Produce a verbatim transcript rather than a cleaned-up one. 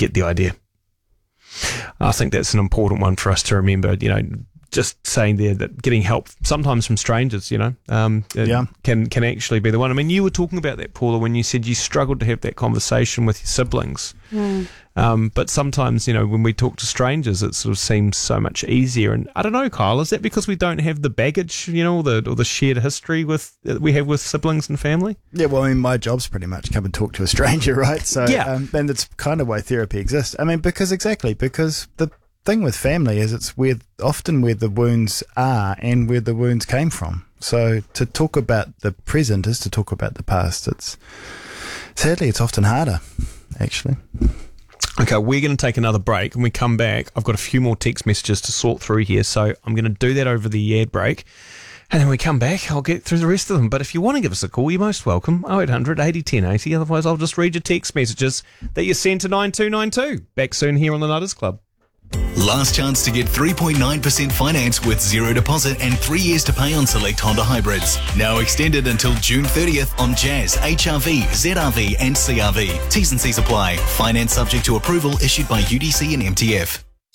get the idea. I think that's an important one for us to remember, you know, just saying there that getting help sometimes from strangers, you know, um, yeah. can can actually be the one. I mean, you were talking about that, Paula, when you said you struggled to have that conversation with your siblings. Mm. Um, but sometimes, you know, when we talk to strangers, it sort of seems so much easier. And I don't know, Kyle, is that because we don't have the baggage, you know, or the, or the shared history with that we have with siblings and family? Yeah, well, I mean, my job's pretty much come and talk to a stranger, right? So, yeah. um, and that's kind of why therapy exists. I mean, because exactly, because the thing with family is it's where often where the wounds are and where the wounds came from. So to talk about the present is to talk about the past. It's sadly it's often harder, actually. Okay, we're going to take another break. When we come back, I've got a few more text messages to sort through here, so I'm going to do that over the ad break. And then when we come back, I'll get through the rest of them. But if you want to give us a call, you're most welcome. oh eight hundred eighty ten eighty. Otherwise, I'll just read your text messages that you send to nine two nine two. Back soon here on the Nutters Club. Last chance to get three point nine percent finance with zero deposit and three years to pay on select Honda hybrids. Now extended until June thirtieth on Jazz, H R V, Z R V and C R V. T's and C's apply. Finance subject to approval issued by U D C and M T F.